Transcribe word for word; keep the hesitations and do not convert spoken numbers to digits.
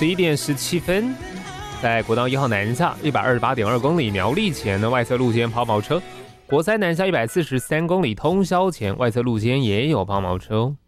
十一点十七分，在国道一号南下一百二十八点二公里苗栗前的外侧路肩抛锚车，国三南下一百四十三公里通霄前外侧路肩也有抛锚车。